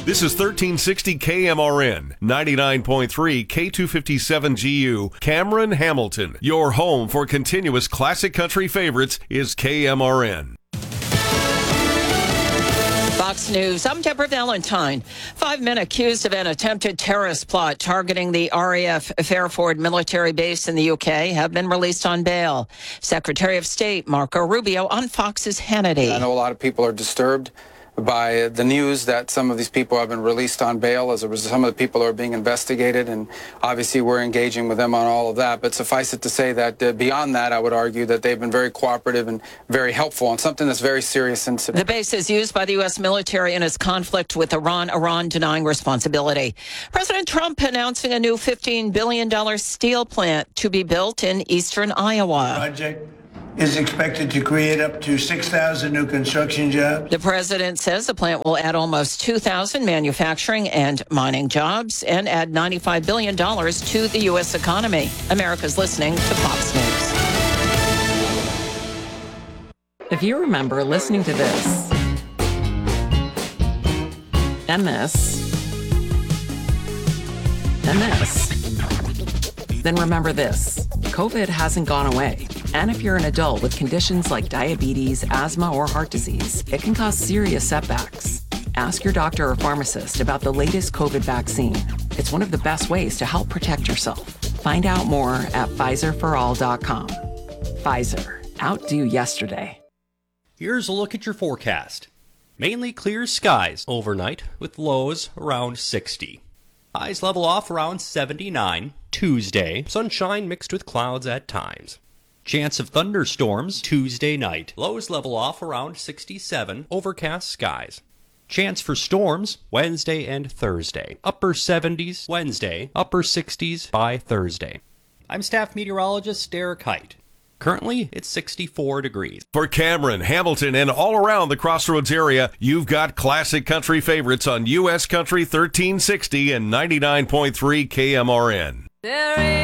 This is 1360 KMRN, 99.3 K257GU, Cameron, Hamilton. Your home for continuous classic country favorites is KMRN. Fox News, I'm Deborah Valentine. 5 men accused of an attempted terrorist plot targeting the RAF Fairford military base in the UK have been released on bail. Secretary of State Marco Rubio on Fox's Hannity. I know a lot of people are disturbed by the news that some of these people have been released on bail. As a result, some of the people are being investigated, and obviously we're engaging with them on all of that. But suffice it to say that beyond that, I would argue that they've been very cooperative and very helpful on something that's very serious. The base is used by the U.S. military in its conflict with Iran denying responsibility. President Trump announcing a new $15 billion steel plant to be built in eastern Iowa. Project is expected to create up to 6,000 new construction jobs. The president says the plant will add almost 2,000 manufacturing and mining jobs and add $95 billion to the U.S. economy. America's listening to Fox News. If you remember listening to this, and this, and this, then remember this. COVID hasn't gone away. And if you're an adult with conditions like diabetes, asthma, or heart disease, it can cause serious setbacks. Ask your doctor or pharmacist about the latest COVID vaccine. It's one of the best ways to help protect yourself. Find out more at PfizerForAll.com. Pfizer, outdo yesterday. Here's a look at your forecast. Mainly clear skies overnight with lows around 60. Highs level off around 79. Tuesday, sunshine mixed with clouds at times. Chance of thunderstorms Tuesday night. Lows level off around 67. Overcast skies. Chance for storms Wednesday and Thursday. Upper 70s Wednesday. Upper 60s by Thursday. I'm staff meteorologist Derek Height. Currently, it's 64 degrees. For Cameron, Hamilton, and all around the Crossroads area, you've got classic country favorites on U.S. Country 1360 and 99.3 KMRN.